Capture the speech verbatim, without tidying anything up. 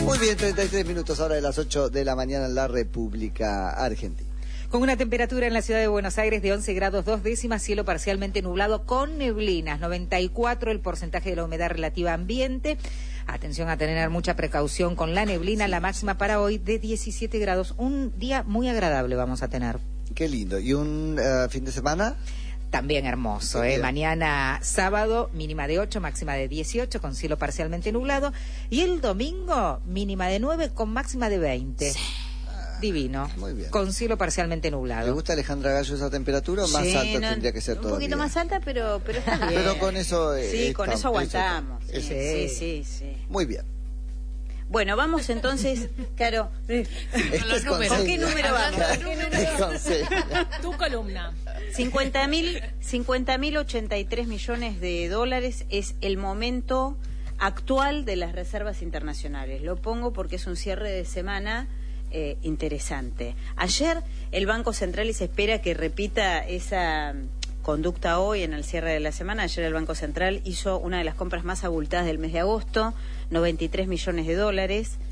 Muy bien, treinta y tres minutos, ahora de las ocho de la mañana en la República Argentina. Con una temperatura en la ciudad de Buenos Aires de once grados dos décimas, cielo parcialmente nublado con neblinas, noventa y cuatro el porcentaje de la humedad relativa ambiente. Atención a tener mucha precaución con la neblina, la máxima para hoy de diecisiete grados. Un día muy agradable vamos a tener. Qué lindo. ¿Y un uh, fin de semana? También hermoso, ¿eh? Mañana sábado, mínima de ocho, máxima de dieciocho, con cielo parcialmente nublado. Y el domingo, mínima de nueve, con máxima de veinte. Sí. Divino. Muy bien. Con cielo parcialmente nublado. ¿Le gusta, Alejandra Gallo, esa temperatura o más sí, alta no, tendría que ser todavía? Un poquito más alta, pero, pero está bien. Pero con eso... Eh, sí, con está, eso aguantamos. Eso, sí, eso. sí, sí, sí. Muy bien. Bueno, vamos entonces, Caro. ¿Con qué número vamos? Tu columna. cincuenta mil ochenta y tres millones de dólares es el momento actual de las reservas internacionales. Lo pongo porque es un cierre de semana eh, interesante. Ayer el Banco Central, y se espera que repita esa conducta hoy en el cierre de la semana, ayer el Banco Central hizo una de las compras más abultadas del mes de agosto, noventa y tres millones de dólares.